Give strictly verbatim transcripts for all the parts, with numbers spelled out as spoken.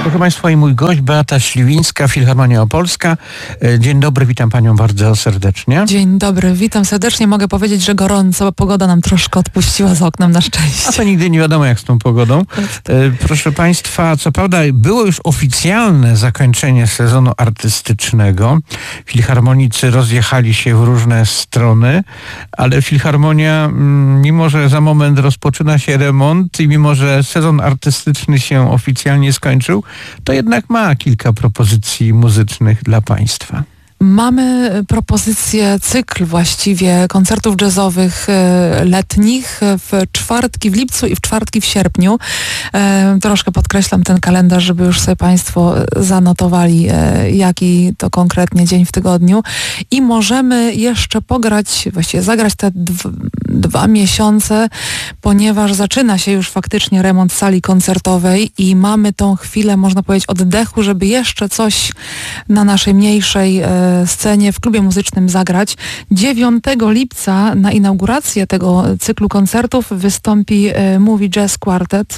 Proszę Państwa, i mój gość Beata Śliwińska, Filharmonia Opolska. Dzień dobry, witam Panią bardzo serdecznie. Dzień dobry, witam serdecznie. Mogę powiedzieć, że gorąco, bo pogoda nam troszkę odpuściła z oknem na szczęście. A to nigdy nie wiadomo, jak z tą pogodą. Proszę Państwa, co prawda było już oficjalne zakończenie sezonu artystycznego. Filharmonicy rozjechali się w różne strony, ale Filharmonia, mimo że za moment rozpoczyna się remont i mimo że sezon artystyczny się oficjalnie skończył, to jednak ma kilka propozycji muzycznych dla Państwa. Mamy propozycję, cykl właściwie koncertów jazzowych letnich w czwartki w lipcu i w czwartki w sierpniu. Troszkę podkreślam ten kalendarz, żeby już sobie Państwo zanotowali, jaki to konkretnie dzień w tygodniu. I możemy jeszcze pograć, właściwie zagrać te dw- dwa miesiące, ponieważ zaczyna się już faktycznie remont sali koncertowej i mamy tą chwilę, można powiedzieć, oddechu, żeby jeszcze coś na naszej mniejszej scenie w klubie muzycznym zagrać. dziewiątego lipca na inaugurację tego cyklu koncertów wystąpi Movie Jazz Quartet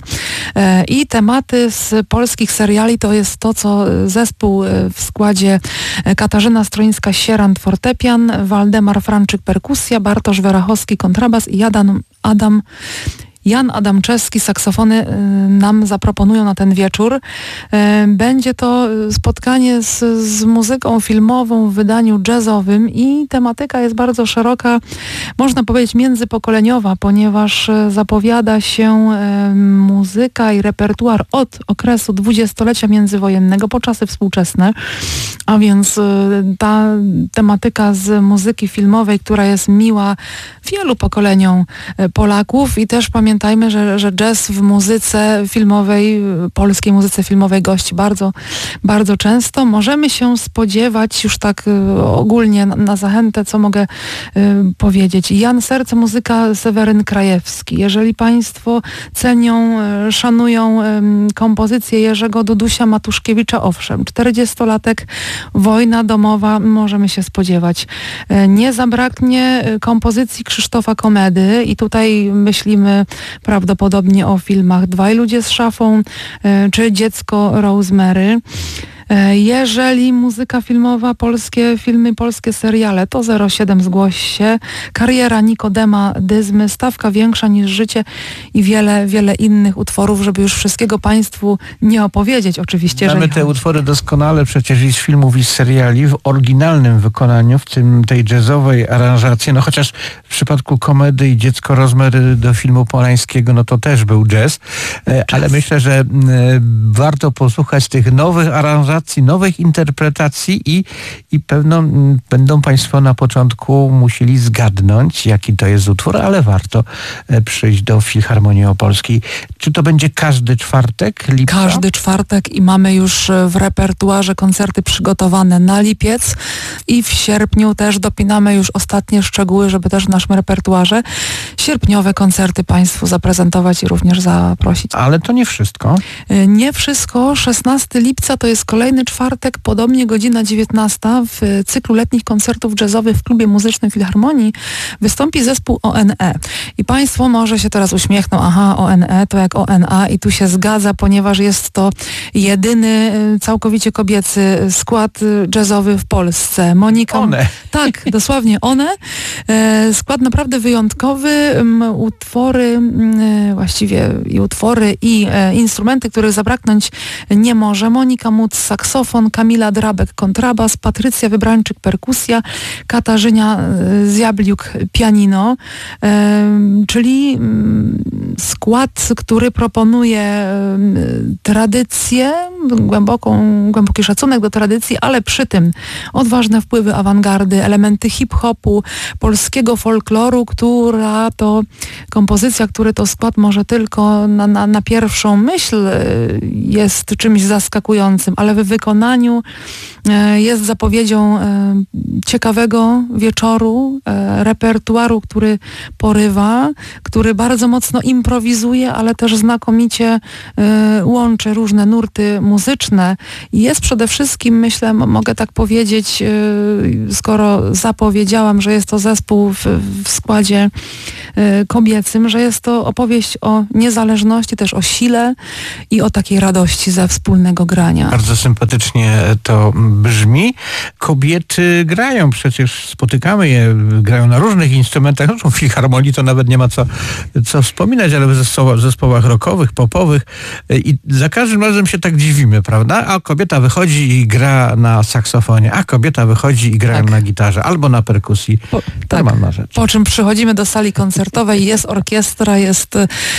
i tematy z polskich seriali to jest to, co zespół w składzie Katarzyna Stroińska-Sierant fortepian, Waldemar Franczyk perkusja, Bartosz Werachowski kontrabas i Adam, Adam Jan Adamczewski saksofony nam zaproponują na ten wieczór. Będzie to spotkanie z, z muzyką filmową w wydaniu jazzowym i tematyka jest bardzo szeroka, można powiedzieć międzypokoleniowa, ponieważ zapowiada się muzyka i repertuar od okresu dwudziestolecia międzywojennego po czasy współczesne, a więc ta tematyka z muzyki filmowej, która jest miła wielu pokoleniom Polaków i też pamiętam, Pamiętajmy, że, że jazz w muzyce filmowej, polskiej muzyce filmowej gości bardzo, bardzo często. Możemy się spodziewać już tak ogólnie na, na zachętę, co mogę y, powiedzieć. Jan Serce, muzyka Seweryn Krajewski. Jeżeli Państwo cenią, y, szanują y, kompozycję Jerzego Dudusia Matuszkiewicza, owszem, czterdziestolatek, wojna domowa, możemy się spodziewać. Y, nie zabraknie kompozycji Krzysztofa Komedy i tutaj myślimy prawdopodobnie o filmach Dwaj ludzie z szafą czy Dziecko Rosemary. Jeżeli muzyka filmowa, polskie filmy, polskie seriale, to zero siedem zgłoś się, Kariera Nikodema Dyzmy, Stawka większa niż życie i wiele, wiele innych utworów, żeby już wszystkiego Państwu nie opowiedzieć oczywiście. Znamy te utwory doskonale przecież i z filmów, i z seriali w oryginalnym wykonaniu, w tym tej jazzowej aranżacji, no chociaż w przypadku Komedy i Dziecko Rosemary do filmu Polańskiego, no to też był jazz, jazz. Ale myślę, że e, warto posłuchać tych nowych aranżacji, nowych interpretacji i, i pewno m, będą Państwo na początku musieli zgadnąć, jaki to jest utwór, ale warto e, przyjść do Filharmonii Opolskiej. Czy to będzie każdy czwartek lipca? Każdy czwartek i mamy już w repertuarze koncerty przygotowane na lipiec i w sierpniu też dopinamy już ostatnie szczegóły, żeby też w naszym repertuarze sierpniowe koncerty Państwu zaprezentować i również zaprosić. Ale to nie wszystko. Nie wszystko. szesnastego lipca to jest kolejny Kolejny czwartek, podobnie godzina dziewiętnasta w cyklu letnich koncertów jazzowych w klubie muzycznym Filharmonii wystąpi zespół O N E. I Państwo może się teraz uśmiechną, aha, O N E to jak O N A i tu się zgadza, ponieważ jest to jedyny całkowicie kobiecy skład jazzowy w Polsce. Monika... One. Tak, dosłownie one. Skład naprawdę wyjątkowy. Utwory, właściwie i utwory i instrumenty, których zabraknąć nie może. Monika Móc saksofon, Kamila Drabek kontrabas, Patrycja Wybrańczyk perkusja, Katarzyna Zjabliuk pianino, czyli skład, który proponuje tradycję, głęboką, głęboki szacunek do tradycji, ale przy tym odważne wpływy awangardy, elementy hip-hopu, polskiego folkloru, która to kompozycja, który to skład może tylko na, na, na pierwszą myśl jest czymś zaskakującym, ale w wykonaniu jest zapowiedzią ciekawego wieczoru, repertuaru, który porywa, który bardzo mocno improwizuje, ale też też znakomicie y, łączy różne nurty muzyczne i jest przede wszystkim, myślę, m- mogę tak powiedzieć, y, skoro zapowiedziałam, że jest to zespół w, w składzie y, kobiecym, że jest to opowieść o niezależności, też o sile i o takiej radości ze wspólnego grania. Bardzo sympatycznie to brzmi. Kobiety grają, przecież spotykamy je, grają na różnych instrumentach. No, w filharmonii to nawet nie ma co, co wspominać, ale w zespołach, zespołach rockowych, popowych i za każdym razem się tak dziwimy, prawda? A kobieta wychodzi i gra na saksofonie, a kobieta wychodzi i gra Tak. na gitarze albo na perkusji. Po, Normalna rzecz. Po czym przychodzimy do sali koncertowej, jest orkiestra, jest...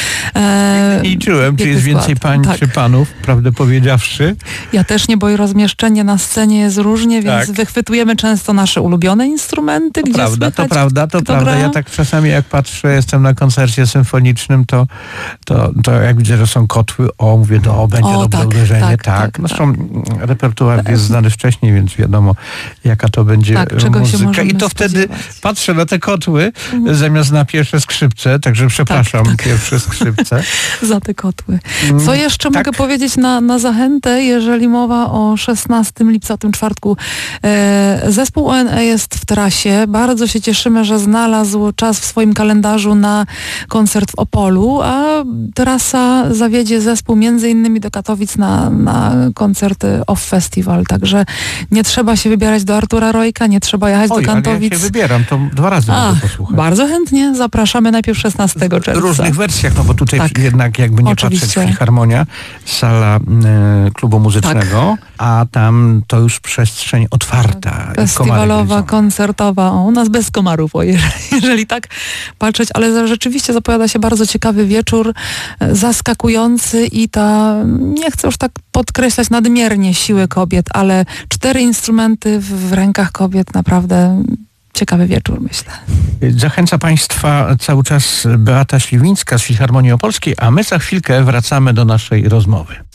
E, I czułem, czy piękny jest więcej skład. pań Tak. czy panów, prawdę powiedziawszy. Ja też nie, bo i rozmieszczenie na scenie jest różnie, więc Tak. wychwytujemy często nasze ulubione instrumenty, To gdzie prawda, słychać, to prawda, to kto prawda. gra. Ja tak czasami jak patrzę, jestem na koncercie symfonicznym, to, to, to jak widzę, że są kotły, o, mówię, to o, będzie O, dobre tak, uderzenie, tak, tak. tak, Zresztą repertuar jest znany wcześniej, więc wiadomo, jaka to będzie Tak, czego się muzyka. możemy I to wtedy spodziewać. patrzę na te kotły, zamiast na pierwsze skrzypce, także przepraszam, tak. pierwsze skrzypce. Za te kotły. Co jeszcze tak. mogę powiedzieć na, na zachętę, jeżeli mowa o szesnastego lipca, o tym czwartku. E, zespół O N E jest w trasie. Bardzo się cieszymy, że znalazł czas w swoim kalendarzu na koncert w Opolu, a trasa zawiedzie zespół między innymi do Katowic na, na koncert Off Festival. Także nie trzeba się wybierać do Artura Rojka, nie trzeba jechać Oj, do ale ja Katowic. się wybieram, to dwa razy A, mogę posłuchać. bardzo chętnie zapraszamy najpierw szesnastego W czerwca. różnych wersjach, no bo tutaj Tak. jednak jakby nie Oczywiście. patrzeć, Filharmonia, sala e, klubu muzycznego, a tam to już przestrzeń otwarta. komary Festiwalowa, gryzą. koncertowa, o, u nas bez komarów, o, jeżeli, jeżeli tak patrzeć, ale za- rzeczywiście zapowiada się bardzo ciekawy wieczór, e, zaskakujący i ta, nie chcę już tak podkreślać nadmiernie siły kobiet, ale cztery instrumenty w, w rękach kobiet, naprawdę ciekawy wieczór, myślę. Zachęca Państwa cały czas Beata Śliwińska z Filharmonii Opolskiej, a my za chwilkę wracamy do naszej rozmowy.